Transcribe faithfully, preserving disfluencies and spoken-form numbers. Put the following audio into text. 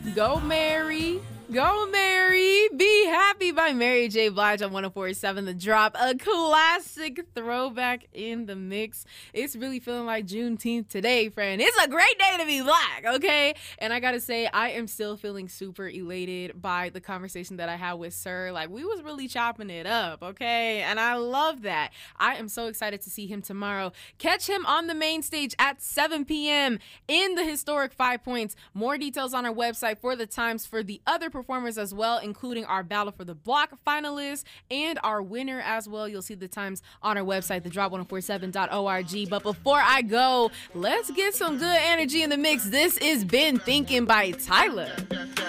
Go Mary. Go Mary. Be Happy by Mary J. Blige on one oh four point seven The Drop. A classic throwback in the mix. It's really feeling like Juneteenth today, friend. It's a great day to be black, okay? And I gotta say, I am still feeling super elated by the conversation that I had with Sir. Like, we was really chopping it up, okay? And I love that. I am so excited to see him tomorrow. Catch him on the main stage at seven p.m. in the historic Five Points. More details on our website for the times for the other performers as well, including our Battle for the Block finalists and our winner as well. You'll see the times on our website, the drop ten forty-seven dot org. But before I go, let's get some good energy in the mix. This is Been Thinking by Tyler.